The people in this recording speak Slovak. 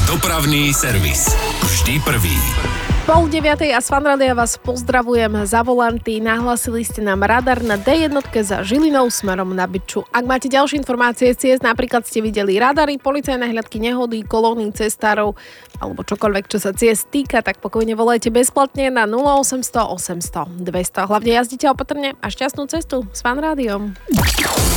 Dopravný servis. Vždy prvý. 8:30 a z Fanrádia vás pozdravujem za volanty. Nahlásili ste nám radar na D1 za Žilinou smerom na Byču. Ak máte ďalšie informácie z ciest, napríklad ste videli radary, policajné hľadky nehody, kolóny cestárov alebo čokoľvek, čo sa ciest týka, tak pokojne volajte bezplatne na 0800 800 200. Hlavne jazdite opatrne a šťastnú cestu s Fanrádiom.